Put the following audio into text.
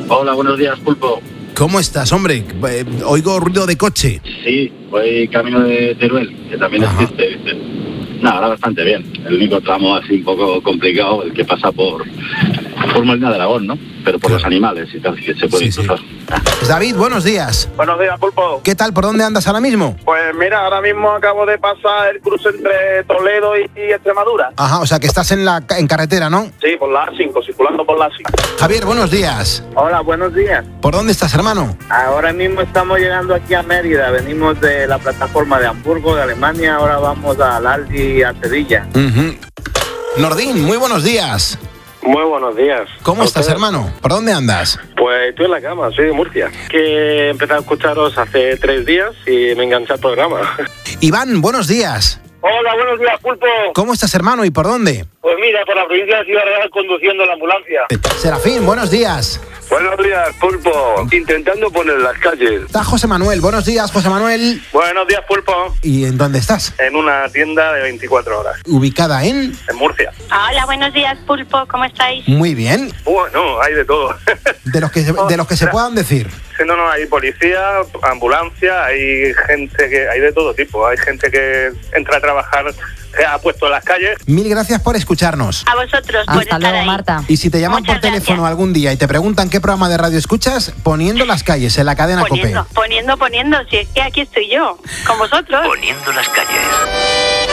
Hola, buenos días, Pulpo. ¿Cómo estás, hombre? Oigo ruido de coche. Sí, voy camino de Teruel, que también existe, ¿viste? Nada, ahora bastante bien. El único tramo así un poco complicado, el que pasa por Molina de Aragón, ¿no? Pero por los animales y tal, que se puede cruzar. Pues David, buenos días. Buenos días, Pulpo. ¿Qué tal? ¿Por dónde andas ahora mismo? Pues mira, ahora mismo acabo de pasar el cruce entre Toledo y Extremadura. Ajá, o sea que estás en carretera, ¿no? Sí, por la A5, circulando por la A5. Javier, buenos días. Hola, buenos días. ¿Por dónde estás, hermano? Ahora mismo estamos llegando aquí a Mérida. Venimos de la plataforma de Hamburgo, de Alemania. Ahora vamos al Aldi, a Sevilla. Nordín, muy buenos días. Muy buenos días. ¿Cómo estás, hermano? ¿Por dónde andas? Pues estoy en la cama, soy de Murcia. Que he empezado a escucharos hace 3 días y me enganché al programa. Iván, buenos días. Hola, buenos días, Pulpo. ¿Cómo estás, hermano? ¿Y por dónde? Pues mira, por la provincia de Ciudad Real conduciendo la ambulancia. Serafín, buenos días. Buenos días, Pulpo. Intentando poner las calles. Está José Manuel. Buenos días, José Manuel. Buenos días, Pulpo. ¿Y en dónde estás? En una tienda de 24 horas. ¿Ubicada en? En Murcia. Hola, buenos días, Pulpo. ¿Cómo estáis? Muy bien. Bueno, hay de todo. De los que se puedan decir. No, hay policía, ambulancia, hay gente que... Hay de todo tipo. Hay gente que entra a trabajar, se ha puesto en las calles. Mil gracias por escucharnos. A vosotros por Hasta estar luego, ahí. Marta. Y si te llaman Muchas por teléfono gracias. algún día y te preguntan qué programa de radio escuchas, Poniendo las calles en la cadena COPE. Poniendo. Si es que aquí estoy yo, con vosotros. Poniendo las calles.